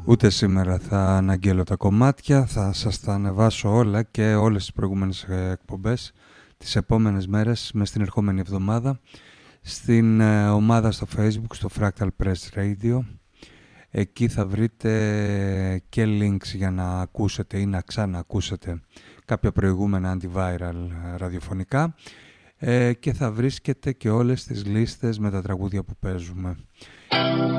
Ούτε σήμερα θα αναγγέλω τα κομμάτια, θα σας τα ανεβάσω όλα και όλες τις προηγούμενες εκπομπές τις επόμενες μέρες μες στην ερχόμενη εβδομάδα στην ομάδα στο Facebook, στο Fractal Press Radio. Εκεί θα βρείτε και links για να ακούσετε ή να ξαναακούσετε κάποια προηγούμενα antiviral ραδιοφωνικά και θα βρίσκετε και όλες τις λίστες με τα τραγούδια που παίζουμε.